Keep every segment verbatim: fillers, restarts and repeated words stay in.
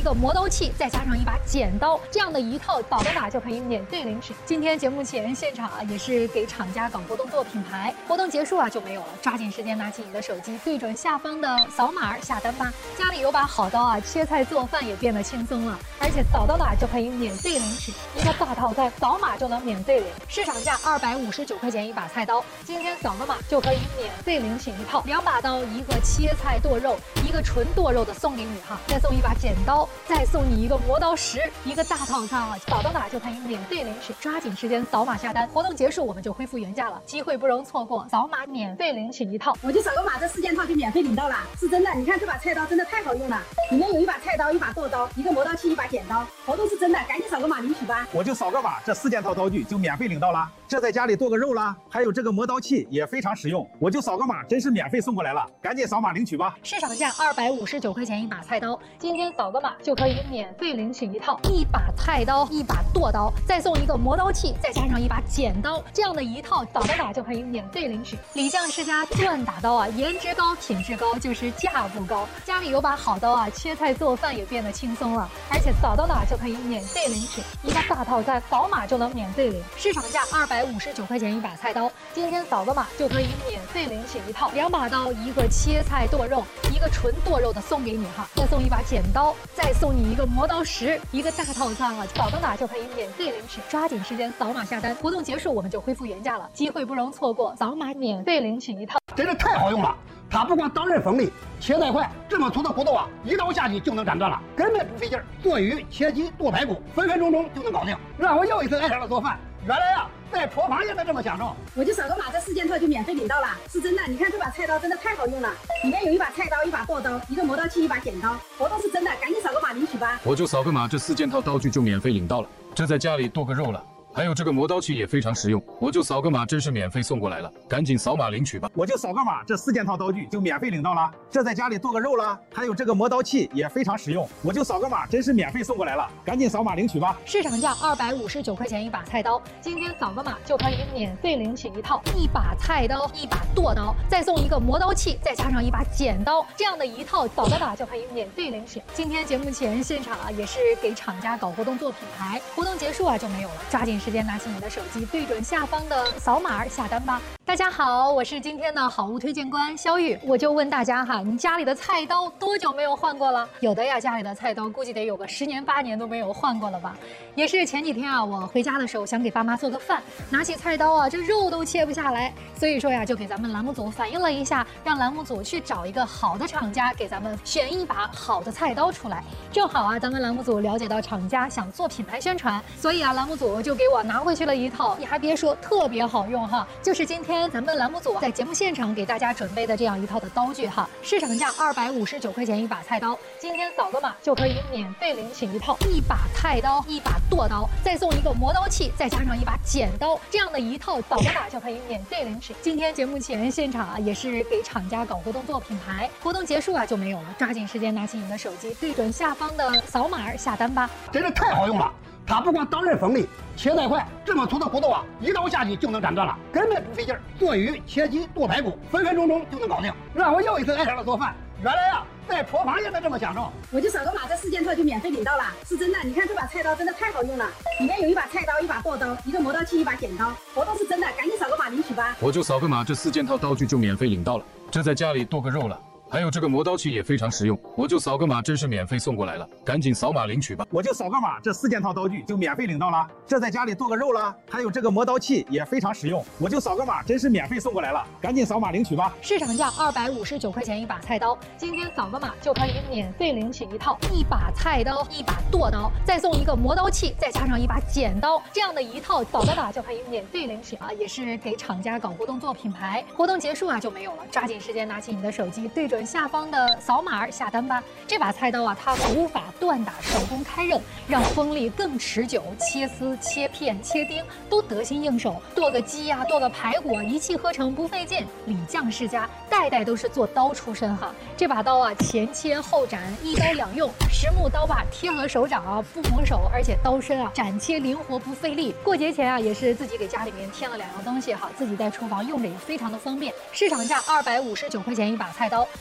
个磨刀器，再加上一把剪刀，这样的一套扫到哪就可以免费领取。今天节目前现场啊，也是给厂家搞活动做品牌，活动结束啊就没有了，抓紧时间拿起你的手机，对准下方的扫码下单吧。家里有把好刀啊，切菜做饭也变得轻松了，而且扫到哪就可以免费领取一个大套餐，扫码就能免费领。市场价二百五十九块钱一把菜刀，今天扫个码就可以免费领取一套两把刀，一个切菜剁肉，一个纯剁肉的送给你哈，再送一把剪刀，再送你一个磨刀石，一个大套餐啊，扫到哪就可以免费领取，抓紧时间扫码下单，活动结束我们就恢复原价了，机会不容错过，扫码免费领取一套。 我就扫个码，这四件套就免费领到了，是真的。你看这把菜刀真的太好用了，里面有一把菜刀，一把剁刀，一个磨刀器，一把剪刀，活动是真的，赶紧扫个码领取吧。 我就扫个码，这四件套刀具就免费领到了。这在家里剁个肉啦，还有这个磨刀器也非常实用，我就扫个码，真是免费送过来了，赶紧扫码领取吧。 市场价二百五十九块钱一把菜刀，今天扫个码就可以免费领取一套一把菜刀，一把剁刀，再送一个磨刀器，再加上一把剪刀，这样的一套扫到哪就可以免费领取。李将世家锻打刀啊，颜值高，品质高，就是价不高。家里有把好刀啊，切菜做饭也变得轻松了，而且扫到哪就可以免费领取一个大套餐，扫码就能免费领。市场价二百五十九块钱一把菜刀，今天扫个码就可以免费领取一套两把刀，一个切菜剁肉，一个纯剁肉的送给你哈，再送一把剪刀，再送你一个磨刀石，一个大套餐啊，扫到哪就可以免费领取，抓紧时间扫码下单，活动结束我们就恢复原价了，机会不容错过，扫码免费领取一套。 真是太好用了，它不光刀刃锋利，切菜快，这么粗的骨头啊，一刀下去就能斩断了，根本不费劲儿。做鱼、切鸡、剁排骨，分分钟钟就能搞定，让我又一次爱上了做饭。原来呀、啊，在厨房也能这么享受。 我就扫个码，这四件套就免费领到了，是真的。你看这把菜刀真的太好用了，里面有一把菜刀，一把剁刀，一个磨刀器，一把剪刀，活动是真的，赶紧扫个码领取吧。 我就扫个码，这四件套刀具就免费领到了。这在家里剁个肉了。还有这个磨刀器也非常实用，我就扫个码，真是免费送过来了，赶紧扫码领取吧。 我就扫个码，这四件套刀具就免费领到了。这在家里剁个肉啦，还有这个磨刀器也非常实用，我就扫个码，真是免费送过来了，赶紧扫码领取吧。 市场价二百五十九块钱一把菜刀，今天扫个码就可以免费领取一套一把菜刀，一把剁刀，再送一个磨刀器，再加上一把剪刀，这样的一套扫到哪就可以免费领取。今天节目前现场啊，也是给厂家搞活动做品牌，活动结束啊就没有了，抓紧时间拿起你的手机，对准下方的扫码下单吧。大家好，我是今天的好物推荐官肖玉，我就问大家哈，你家里的菜刀多久没有换过了？有的呀，家里的菜刀估计得有个十年八年都没有换过了吧？也是前几天啊，我回家的时候想给爸妈做个饭，拿起菜刀啊，这肉都切不下来，所以说呀，就给咱们栏目组反映了一下，让栏目组去找一个好的厂家给咱们选一把好的菜刀出来。正好啊，咱们栏目组了解到厂家想做品牌宣传，所以啊，栏目组就给我拿回去了一套，你还别说，特别好用哈，就是今天咱们栏目组在节目现场给大家准备的这样一套的刀具哈，市场价二百五十九块钱一把菜刀，今天扫个码就可以免费领取一套一把菜刀，一把剁刀，再送一个磨刀器，再加上一把剪刀，这样的一套扫个码就可以免费领取。今天节目前现场啊，也是给厂家搞活动做品牌，活动结束啊就没有了，抓紧时间拿起你的手机，对准下方的扫码下单吧。 真是太好用了，它不光刀刃锋利，切菜快，这么粗的骨头啊，一刀下去就能斩断了，根本不费劲儿。做鱼、切鸡、剁排骨，分分钟钟就能搞定，让我又一次爱上了做饭。原来呀、啊，在厨房也能这么享受。 我就扫个码，这四件套就免费领到了，是真的。你看这把菜刀真的太好用了，里面有一把菜刀，一把剁刀，一个磨刀器，一把剪刀，活动是真的，赶紧扫个码领取吧。 我就扫个码，这四件套刀具就免费领到了。这在家里剁个肉了。还有这个磨刀器也非常实用，我就扫个码，真是免费送过来了，赶紧扫码领取吧。 我就扫个码，这四件套刀具就免费领到了。这在家里剁个肉啦，还有这个磨刀器也非常实用，我就扫个码，真是免费送过来了，赶紧扫码领取吧。 市场价二百五十九块钱一把菜刀，今天扫个码就可以免费领取一套一把菜刀，一把剁刀，再送一个磨刀器，再加上一把剪刀，这样的一套扫到哪就可以免费领取啊！也是给厂家搞活动做品牌，活动结束啊就没有了，抓紧时间拿起你的手机，对准下方的扫码下单吧。这把菜刀啊，它古法锻打，手工开刃，让锋利更持久，切丝、切片、切丁都得心应手。剁个鸡呀、啊，剁个排骨啊，一气呵成，不费劲。李将世家代代都是做刀出身哈。这把刀啊，前切后斩，一刀两用，实木刀把贴合手掌啊，不磨手，而且刀身啊斩切灵活，不费力。过节前啊，也是自己给家里面添了两样东西哈，自己在厨房用着也非常的方便。市场价二百五十九块钱一把菜刀。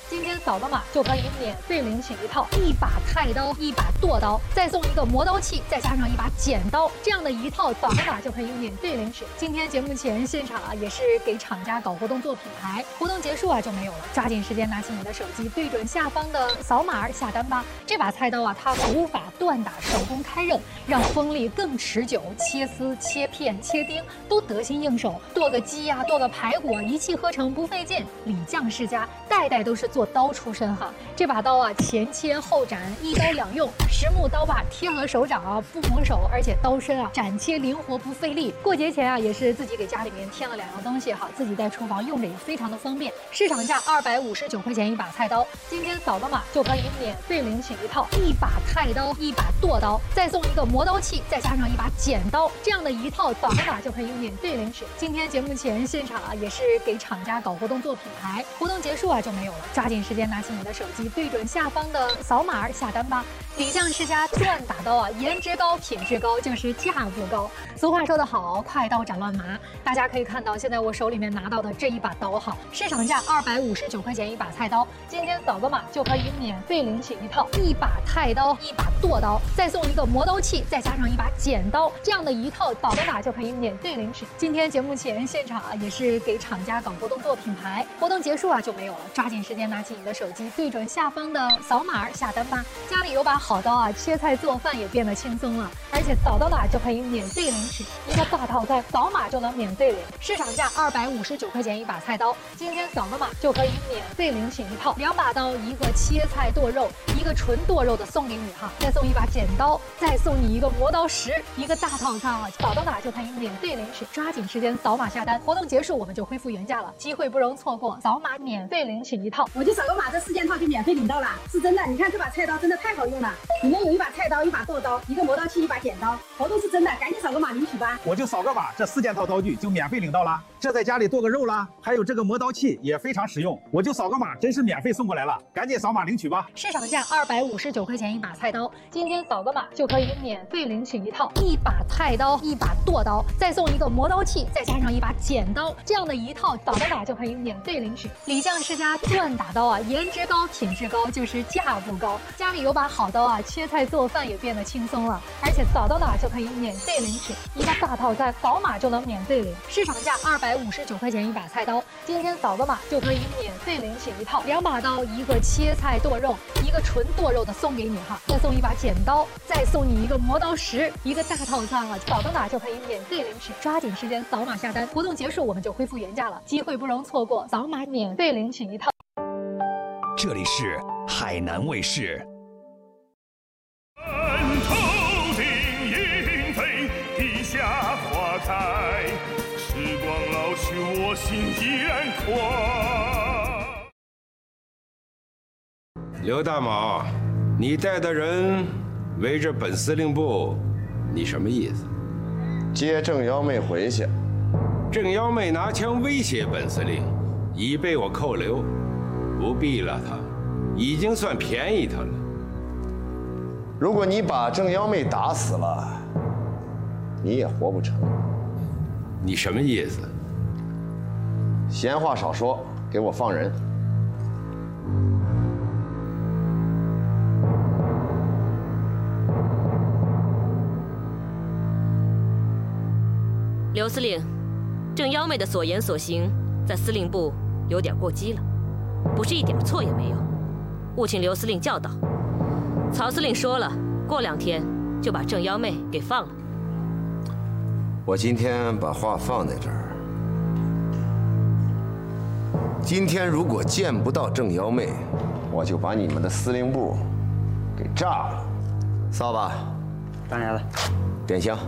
今天扫个码就可以免费领取一套一把菜刀、一把剁刀，再送一个磨刀器，再加上一把剪刀，这样的一套扫个码就可以免费领取。今天节目前现场啊，也是给厂家搞活动做品牌，活动结束啊就没有了，抓紧时间拿起你的手机，对准下方的扫码下单吧。这把菜刀啊，它古法锻打，手工开刃，让锋利更持久，切丝、切片、切丁都得心应手，剁个鸡呀、啊，剁个排骨啊，一气呵成不费劲。李将世家代代都是做刀出身哈，这把刀啊，前切后斩，一刀两用，实木刀把贴合手掌啊，不磨手，而且刀身啊斩切灵活不费力。过节前啊，也是自己给家里面添了两样东西哈，自己在厨房用着也非常的方便。市场价二百五十九块钱一把菜刀，今天扫个码就可以免费领取一套一把菜刀、一把剁刀，再送一个磨刀器，再加上一把剪刀，这样的一套扫个码就可以免费领取。今天节目前现场啊，也是给厂家搞活动做品牌，活动结束啊就没有了，抓紧时间拿起你的手机，对准下方的扫码下单吧。李将世家锻打刀啊，颜值高，品质高，就是价不高。俗话说得好，快刀斩乱麻。大家可以看到，现在我手里面拿到的这一把刀哈，市场价二百五十九块钱一把菜刀，今天扫个码就可以免费领取一套一把菜刀、一把剁刀，再送一个磨刀器，再加上一把剪刀，这样的一套扫个码就可以免费领取。今天节目前现场啊，也是给厂家搞活动做品牌，活动结束啊就没有了，抓紧时间拿起你的手机，对准下方的扫码下单吧。家里有把好刀啊，切菜做饭也变得轻松了，而且扫到哪就可以免费领取一个大套餐，扫码就能免费领。市场价二百五十九块钱一把菜刀，今天扫个码就可以免费领取一套两把刀，一个切菜剁肉，一个纯剁肉的送给你哈，再送一把剪刀，再送你一个磨刀石，一个大套餐啊，扫到哪就可以免费领取。抓紧时间扫码下单，活动结束我们就恢复原价了，机会不容错过，扫码免费领取一套。 我就扫个码，这四件套就免费领到了，是真的。你看这把菜刀真的太好用了，里面有一把菜刀、一把剁刀、一个磨刀器、一把剪刀，活动是真的，赶紧扫个码领取吧。 我就扫个码，这四件套刀具就免费领到了。这在家里剁个肉啦，还有这个磨刀器也非常实用，我就扫个码，真是免费送过来了，赶紧扫码领取吧。 市场价二百五十九块钱一把菜刀，今天扫个码就可以免费领取一套一把菜刀、一把剁刀，再送一个磨刀器，再加上一把剪刀，这样的一套扫个码就可以免费领取。李将世家锻打刀啊，颜值高，品质高，就是价不高。家里有把好刀啊，切菜做饭也变得轻松了，而且扫到哪就可以免费领取一个大套餐，扫码就能免费领。市场价二百五十九块钱一把菜刀，今天扫个码就可以免费领取一套两把刀，一个切菜剁肉，一个纯剁肉的送给你哈，再送一把剪刀，再送你一个磨刀石，一个大套餐啊，扫到哪就可以免费领取。抓紧时间扫码下单，活动结束我们就恢复原价了，机会不容错过，扫码免费领取一套。 这里是海南卫视。 头顶鹰飞，地下花开，时光老去，我心依然狂。 刘大毛，你带的人围着本司令部，你什么意思？ 接郑幺妹回去。 郑幺妹拿枪威胁本司令，已被我扣留，不必了他，已经算便宜他了。 如果你把郑幺妹打死了，你也活不成。 你什么意思？ 闲话少说，给我放人。 刘司令，郑幺妹的所言所行，在司令部有点过激了，不是一点错也没有，务请刘司令教导。曹司令说了，过两天就把郑幺妹给放了。 我今天把话放在这儿，今天如果见不到郑幺妹，我就把你们的司令部给炸了。扫把， 当然了。 点香。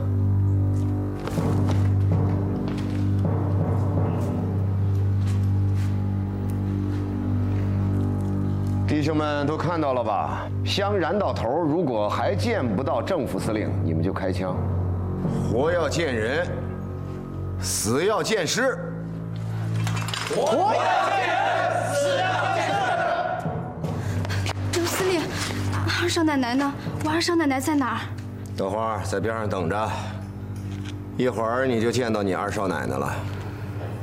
弟兄们都看到了吧？香燃到头，如果还见不到正副司令，你们就开枪。活要见人，死要见尸。 活要见人，死要见尸。 刘司令，二少奶奶呢？我二少奶奶在哪儿？ 等会儿在边上等着，一会儿你就见到你二少奶奶了。